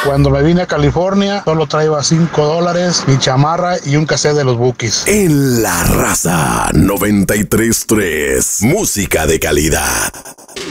Cuando me vine a California, solo traía $5, mi chamarra y un cassette de los Bukis. En La Raza 93.3, música de calidad.